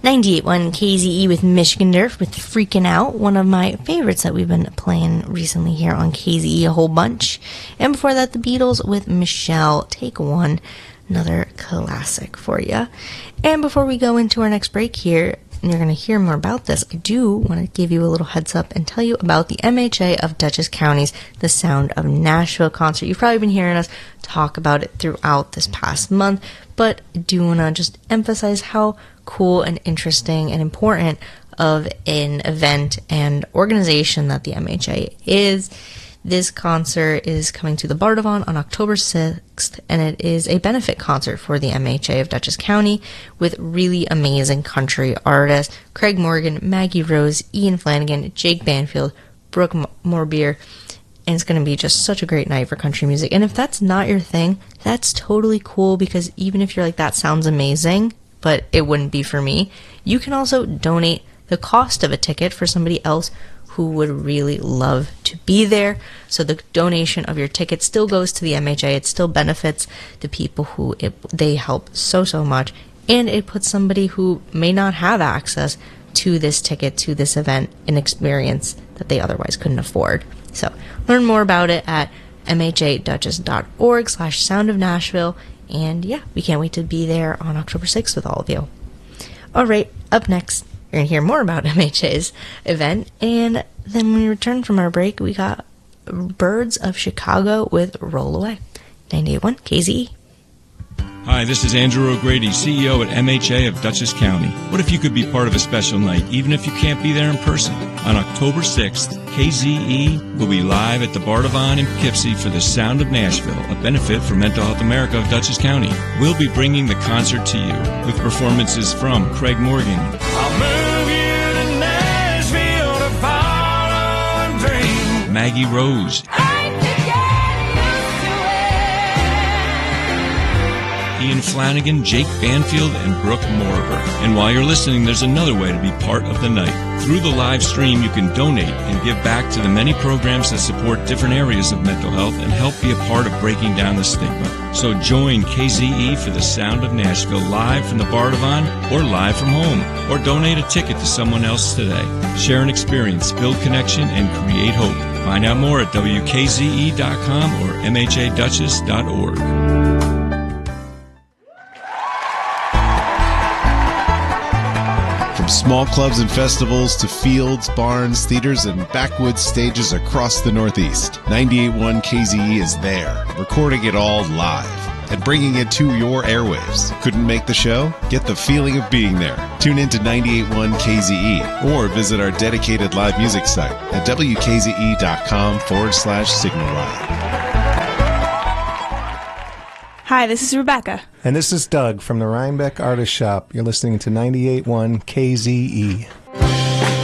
98.1 KZE with Michigan Nerf with Freaking Out, one of my favorites that we've been playing recently here on KZE a whole bunch. And before that, the Beatles with Michelle, Take One, another classic for you. And before we go into our next break here, and you're going to hear more about this, I do want to give you a little heads up and tell you about the MHA of Dutchess County's The Sound of Nashville concert. You've probably been hearing us talk about it throughout this past month, but I do want to just emphasize how cool and interesting and important of an event and organization that the MHA is. This concert is coming to the Bardavon on October 6th, and it is a benefit concert for the MHA of Dutchess County with really amazing country artists: Craig Morgan, Maggie Rose, Ian Flanagan, Jake Banfield, Brooke Morbier, and it's going to be just such a great night for country music. And if that's not your thing, that's totally cool, because even if you're like, that sounds amazing, but it wouldn't be for me, you can also donate the cost of a ticket for somebody else who would really love to be there. So the donation of your ticket still goes to the MHA. It still benefits the people who they help so much, and it puts somebody who may not have access to this ticket, to this event, an experience that they otherwise couldn't afford. So learn more about it at mhdutchess.org/Sound of Nashville. And yeah, we can't wait to be there on October 6th with all of you. All right, up next, you're going to hear more about MHA's event. And then when we return from our break, we got Birds of Chicago with Roll Away. 98.1 KZE. Hi, this is Andrew O'Grady, CEO at MHA of Dutchess County. What if you could be part of a special night, even if you can't be there in person? On October 6th, KZE will be live at the Bardavon in Poughkeepsie for the Sound of Nashville, a benefit for Mental Health America of Dutchess County. We'll be bringing the concert to you with performances from Craig Morgan, I'll move you to Nashville to follow a dream, Maggie Rose, Ian Flanagan, Jake Banfield, and Brooke Morber. And while you're listening, there's another way to be part of the night. Through the live stream, you can donate and give back to the many programs that support different areas of mental health and help be a part of breaking down the stigma. So join KZE for the Sound of Nashville live from the Bardavon or live from home, or donate a ticket to someone else today. Share an experience, build connection, and create hope. Find out more at WKZE.com or MHADutchess.org. From small clubs and festivals to fields, barns, theaters, and backwoods stages across the Northeast, 98.1 KZE is there, recording it all live and bringing it to your airwaves. Couldn't make the show? Get the feeling of being there. Tune in to 98.1 KZE or visit our dedicated live music site at wkze.com/Signal Riot. Hi, this is Rebecca. And this is Doug from the Rhinebeck Artist Shop. You're listening to 98.1 KZE.